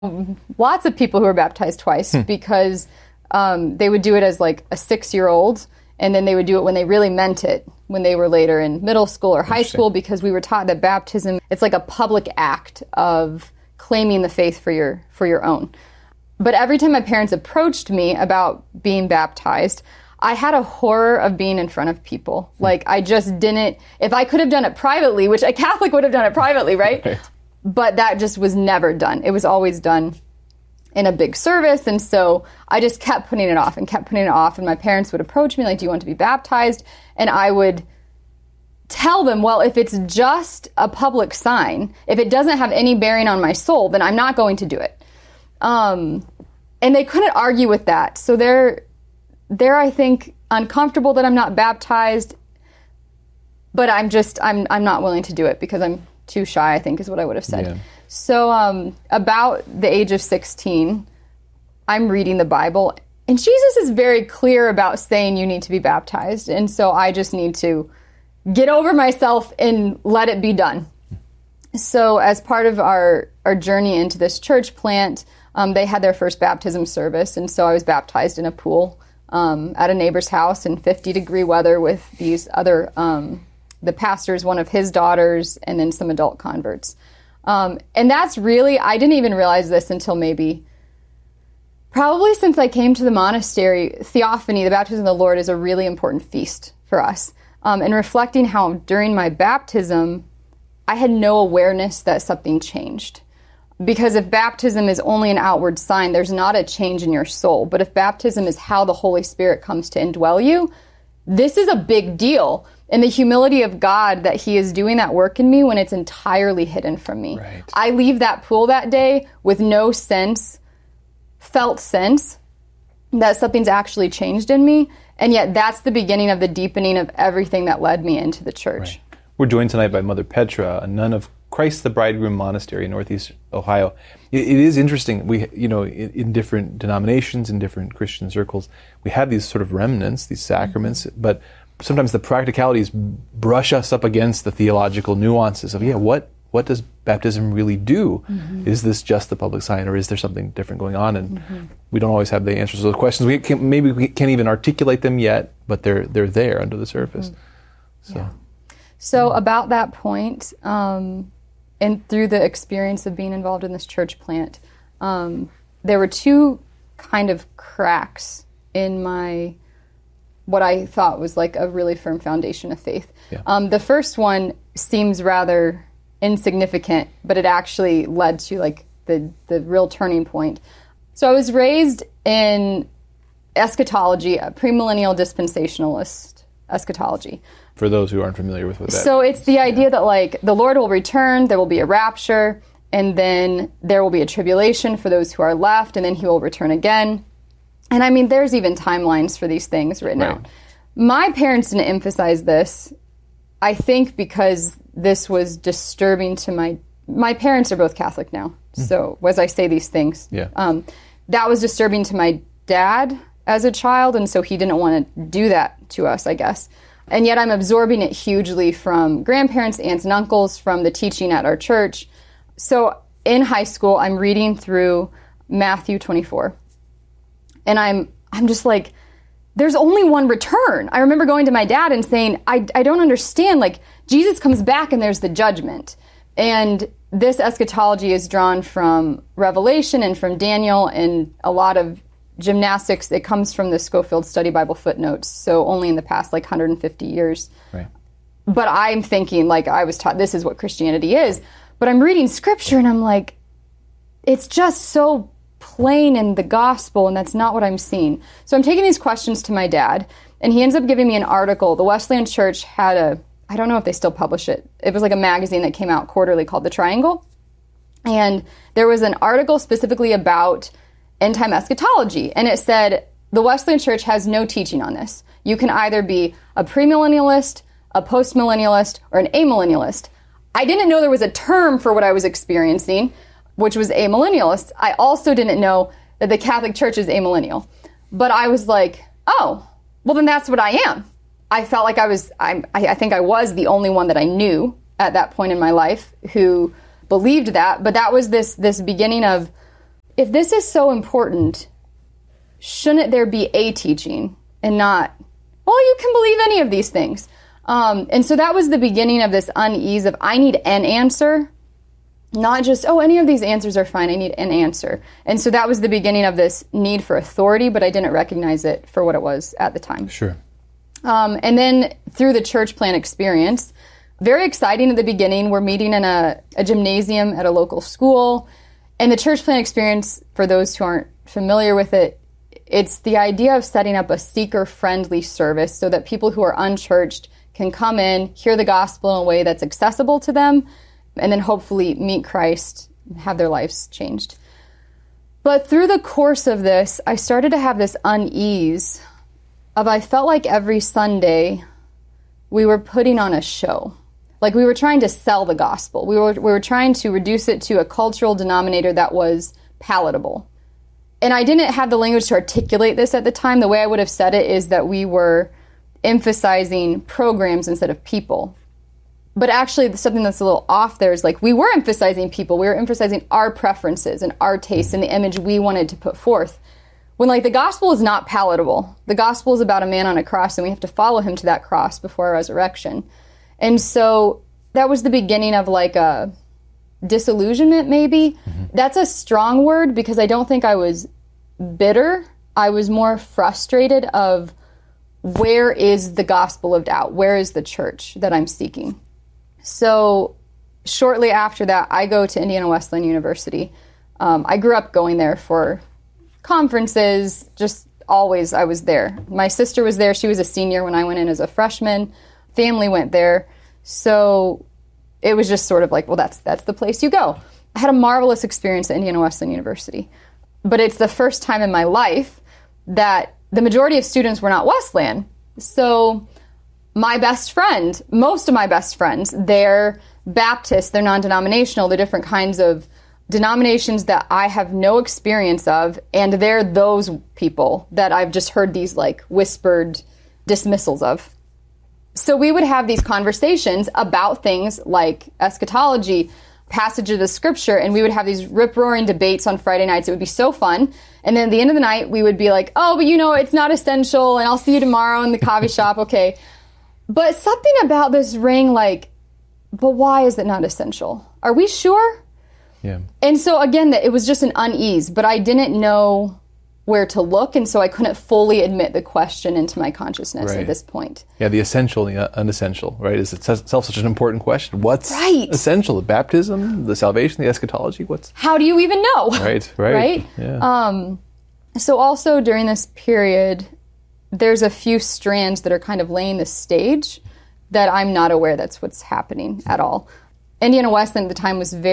lots of people who were baptized twice because they would do it as like a 6-year-old, and then they would do it when they really meant it, when they were later in middle school or high school, because we were taught that baptism, it's like a public act of claiming the faith for your own. But every time my parents approached me about being baptized, I had a horror of being in front of people. Like, I just didn't, if I could have done it privately, which a Catholic would have done it privately, right? But that just was never done. It was always done in a big service. And so I just kept putting it off and kept putting it off. And my parents would approach me like, do you want to be baptized? And I would tell them, well, if it's just a public sign, if it doesn't have any bearing on my soul, then I'm not going to do it. And they couldn't argue with that. So they're, I think, uncomfortable that I'm not baptized, but I'm not willing to do it because I'm too shy, I think is what I would have said. Yeah. So about the age of 16, I'm reading the Bible, and Jesus is very clear about saying you need to be baptized. And so I just need to get over myself and let it be done. So as part of our journey into this church plant, they had their first baptism service. And so I was baptized in a pool at a neighbor's house in 50-degree weather with these other, the pastor's, one of his daughters, and then some adult converts. And that's really, I didn't even realize this until probably since I came to the monastery. Theophany, the baptism of the Lord, is a really important feast for us. And reflecting how during my baptism, I had no awareness that something changed. Because if baptism is only an outward sign, there's not a change in your soul. But if baptism is how the Holy Spirit comes to indwell you, this is a big deal. And the humility of God that he is doing that work in me when it's entirely hidden from me. Right. I leave that pool that day with no felt sense that something's actually changed in me. And yet that's the beginning of the deepening of everything that led me into the church. Right. We're joined tonight by Mother Petra, a nun of Christ the Bridegroom Monastery in Northeast Ohio. It is interesting. We, in different denominations, in different Christian circles, we have these sort of remnants, these sacraments, but sometimes the practicalities brush us up against the theological nuances of, what does baptism really do? Mm-hmm. Is this just the public sign, or is there something different going on? And we don't always have the answers to those questions. Maybe we can't even articulate them yet, but they're there under the surface. So about that point, and through the experience of being involved in this church plant, there were two kind of cracks in what I thought was like a really firm foundation of faith. Yeah. The first one seems rather insignificant, but it actually led to like the real turning point. So I was raised in eschatology, a premillennial dispensationalist eschatology. For those who aren't familiar with that. So it's the idea that like the Lord will return, there will be a rapture, and then there will be a tribulation for those who are left, and then he will return again. And I mean, there's even timelines for these things written out. My parents didn't emphasize this, I think because this was disturbing to my parents are both Catholic now. So as I say these things, that was disturbing to my dad as a child, and so he didn't want to do that to us, I guess. And yet I'm absorbing it hugely from grandparents, aunts, and uncles, from the teaching at our church. So in high school, I'm reading through Matthew 24. And I'm just like, there's only one return. I remember going to my dad and saying, I don't understand. Like, Jesus comes back and there's the judgment. And this eschatology is drawn from Revelation and from Daniel and a lot of gymnastics. It comes from the Scofield Study Bible footnotes, so only in the past like 150 years. Right. But I'm thinking, like, I was taught this is what Christianity is. But I'm reading scripture and I'm like, it's just so plain in the gospel, and that's not what I'm seeing. So I'm taking these questions to my dad, and he ends up giving me an article. The Wesleyan Church had I don't know if they still publish it. It was like a magazine that came out quarterly called The Triangle. And there was an article specifically about end-time eschatology. And it said, the Wesleyan Church has no teaching on this. You can either be a premillennialist, a postmillennialist, or an amillennialist. I didn't know there was a term for what I was experiencing, which was amillennialist. I also didn't know that the Catholic Church is amillennial. But I was like, oh, well then that's what I am. I felt like I think I was the only one that I knew at that point in my life who believed that. But that was this beginning of if this is so important, shouldn't there be a teaching and not, well, you can believe any of these things? And so that was the beginning of this unease of, I need an answer, not just, oh, any of these answers are fine, I need an answer. And so that was the beginning of this need for authority, but I didn't recognize it for what it was at the time. Sure. And then through the church plant experience, very exciting at the beginning, we're meeting in a gymnasium at a local school. And the church plant experience, for those who aren't familiar with it, it's the idea of setting up a seeker-friendly service so that people who are unchurched can come in, hear the gospel in a way that's accessible to them, and then hopefully meet Christ, have their lives changed. But through the course of this, I started to have this unease of, I felt like every Sunday we were putting on a show. Like we were trying to sell the gospel. We were trying to reduce it to a cultural denominator that was palatable. And I didn't have the language to articulate this at the time. The way I would have said it is that we were emphasizing programs instead of people. But actually, something that's a little off there is like we were emphasizing people. We were emphasizing our preferences and our tastes and the image we wanted to put forth. When like the gospel is not palatable. The gospel is about a man on a cross, and we have to follow him to that cross before our resurrection. And so that was the beginning of like a disillusionment, maybe. Mm-hmm. That's a strong word, because I don't think I was bitter. I was more frustrated of, where is the gospel lived out? Where is the church that I'm seeking? So shortly after that, I go to Indiana Wesleyan University. I grew up going there for conferences, just always I was there. My sister was there. She was a senior when I went in as a freshman. Family went there. So it was just sort of like, well, that's the place you go. I had a marvelous experience at Indiana Wesleyan University. But it's the first time in my life that the majority of students were not Wesleyan. So my best friend, most of my best friends, they're Baptist, they're non-denominational, they're different kinds of denominations that I have no experience of, and they're those people that I've just heard these like whispered dismissals of. So we would have these conversations about things like eschatology, passages of the scripture, and we would have these rip-roaring debates on Friday nights. It would be so fun. And then at the end of the night, we would be like, oh, but it's not essential, and I'll see you tomorrow in the coffee shop, okay. But something about this rang like, but why is it not essential? Are we sure? Yeah. And so again, it was just an unease, but I didn't know where to look, and so I couldn't fully admit the question into my consciousness at this point. Yeah, the essential, the unessential, right? Is itself such an important question. What's essential? The baptism, the salvation, the eschatology? How do you even know? Right. Yeah. So also during this period, there's a few strands that are kind of laying the stage that I'm not aware that's what's happening at all. Indiana Wesleyan at the time was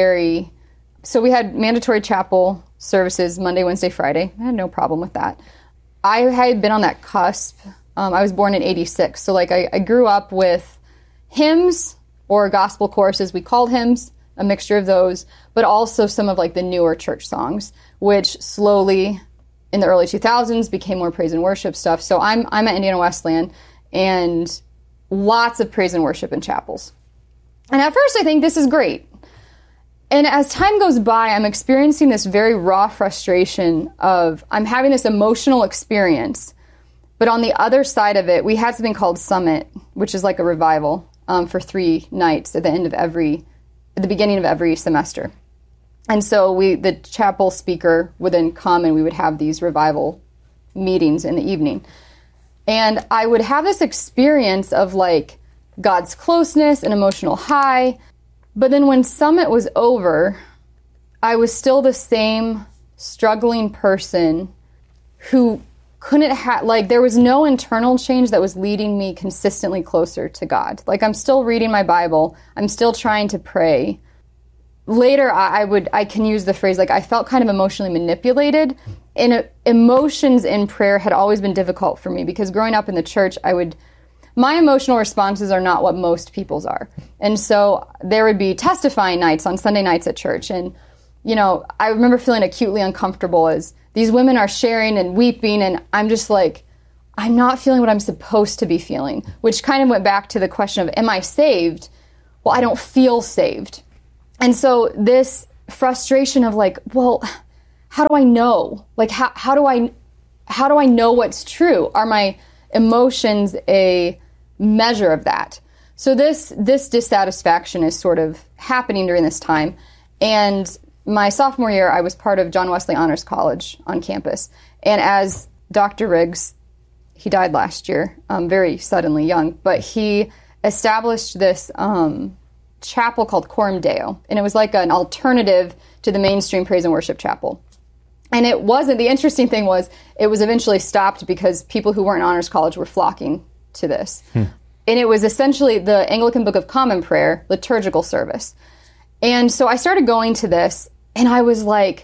so we had mandatory chapel services Monday, Wednesday, Friday. I had no problem with that. I had been on that cusp. I was born in 86. So like I grew up with hymns or gospel choruses. We called hymns, a mixture of those, but also some of like the newer church songs, which slowly in the early 2000s became more praise and worship stuff. So I'm at Indiana Wesleyan, and lots of praise and worship in chapels. And at first I think this is great. And as time goes by, I'm experiencing this very raw frustration of, I'm having this emotional experience. But on the other side of it, we had something called Summit, which is like a revival for 3 nights at the beginning of every semester. And so the chapel speaker would then come, and we would have these revival meetings in the evening. And I would have this experience of like God's closeness and emotional high. But then when Summit was over, I was still the same struggling person who couldn't there was no internal change that was leading me consistently closer to God. Like, I'm still reading my Bible. I'm still trying to pray. Later, I can use the phrase, like, I felt kind of emotionally manipulated. And emotions in prayer had always been difficult for me, because growing up in the church, my emotional responses are not what most people's are. And so there would be testifying nights on Sunday nights at church. And, I remember feeling acutely uncomfortable as these women are sharing and weeping. And I'm just like, I'm not feeling what I'm supposed to be feeling, which kind of went back to the question of, am I saved? Well, I don't feel saved. And so this frustration of like, well, how do I know? Like, how do I know what's true? Are my emotions a measure of that? So this dissatisfaction is sort of happening during this time. And my sophomore year, I was part of John Wesley Honors College on campus. And as Dr. Riggs, he died last year, very suddenly young, but he established this chapel called Coram Deo. And it was like an alternative to the mainstream praise and worship chapel. And it wasn't, the interesting thing was, it was eventually stopped because people who weren't in honors college were flocking to this. And it was essentially the Anglican Book of Common Prayer liturgical service. And so I started going to this, and I was like,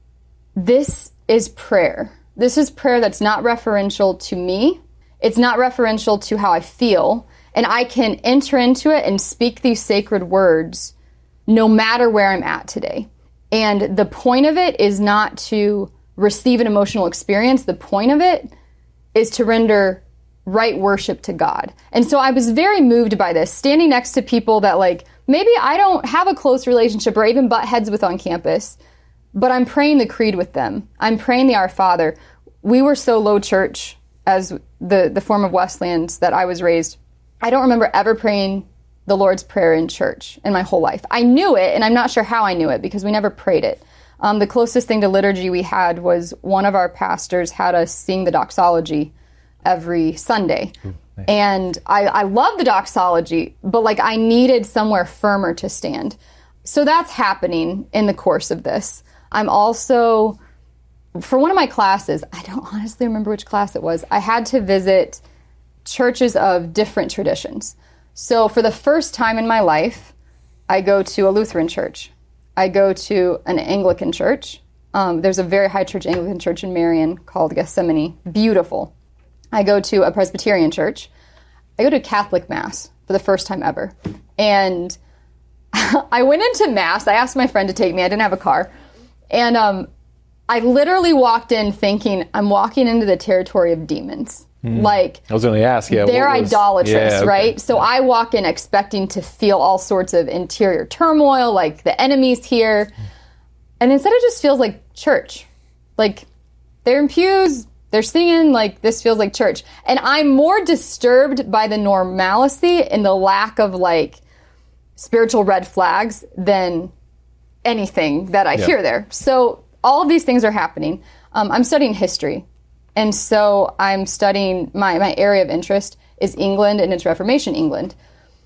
this is prayer. This is prayer that's not referential to me. It's not referential to how I feel. And I can enter into it and speak these sacred words no matter where I'm at today. And the point of it is not to receive an emotional experience. The point of it is to render right worship to God. And so I was very moved by this, standing next to people that, like, maybe I don't have a close relationship or even butt heads with on campus, but I'm praying the creed with them. I'm praying the Our Father. We were so low church as the form of Wesleyans that I was raised. I don't remember ever praying the Lord's Prayer in church in my whole life. I knew it, and I'm not sure how I knew it because we never prayed it. The closest thing to liturgy we had was one of our pastors had us sing the doxology every Sunday. Nice. And I love the doxology, but like I needed somewhere firmer to stand. So that's happening in the course of this. I'm also, for one of my classes, I don't honestly remember which class it was, I had to visit churches of different traditions. So for the first time in my life, I go to a Lutheran church. I go to an Anglican church. There's a very high church Anglican church in Marion called Gethsemane. Beautiful. I go to a Presbyterian church. I go to Catholic Mass for the first time ever. And I went into Mass. I asked my friend to take me. I didn't have a car. And I literally walked in thinking, I'm walking into the territory of demons. Like, I was going to ask, they're idolatrous, right? So I walk in expecting to feel all sorts of interior turmoil, like the enemy's here. And instead it just feels like church. Like, they're in pews, they're singing, like, this feels like church. And I'm more disturbed by the normalcy and the lack of, like, spiritual red flags than anything that I hear there. So all of these things are happening. I'm studying history. And so I'm studying, my area of interest is England and it's Reformation England.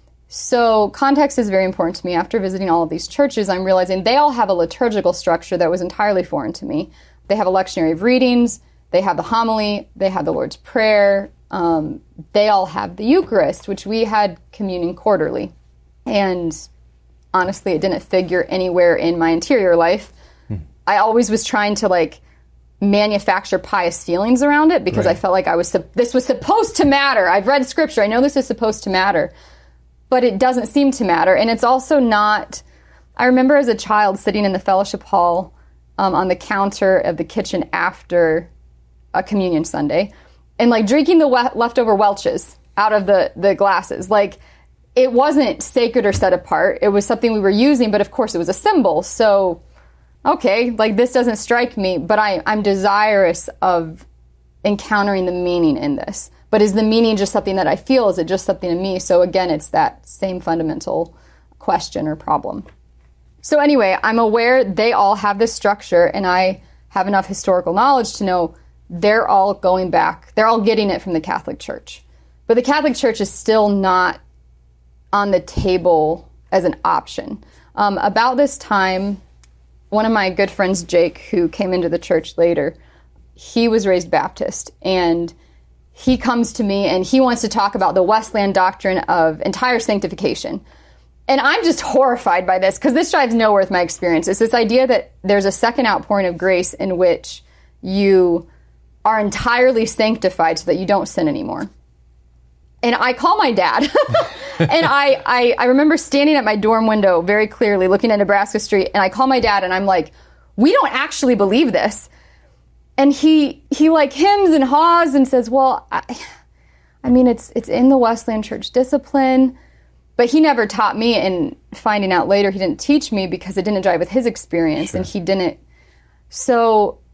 So context is very important to me. After visiting all of these churches, I'm realizing they all have a liturgical structure that was entirely foreign to me. They have a lectionary of readings, they have the homily, they have the Lord's Prayer, they all have the Eucharist, which we had communion quarterly. And honestly, it didn't figure anywhere in my interior life. I always was trying to, like, manufacture pious feelings around it because I felt like this was supposed to matter. I've read scripture. I know this is supposed to matter, but it doesn't seem to matter. And it's also not, I remember as a child sitting in the fellowship hall on the counter of the kitchen after a communion Sunday and like drinking the leftover Welch's out of the glasses. Like, it wasn't sacred or set apart. It was something we were using, but of course it was a symbol. So okay, like, this doesn't strike me, but I'm desirous of encountering the meaning in this. But is the meaning just something that I feel? Is it just something in me? So again, it's that same fundamental question or problem. So anyway, I'm aware they all have this structure, and I have enough historical knowledge to know they're all going back. They're all getting it from the Catholic Church. But the Catholic Church is still not on the table as an option. About this time, one of my good friends, Jake, who came into the church later, he was raised Baptist, and he comes to me and he wants to talk about the Wesleyan doctrine of entire sanctification. And I'm just horrified by this because this drives nowhere with my experience. It's this idea that there's a second outpouring of grace in which you are entirely sanctified so that you don't sin anymore. And I call my dad, and I remember standing at my dorm window very clearly looking at Nebraska Street, and I call my dad, and I'm like, we don't actually believe this. And he like hems and haws and says, well, I mean, it's in the Wesleyan church discipline, but he never taught me, and finding out later he didn't teach me because it didn't jive with his experience, and he didn't So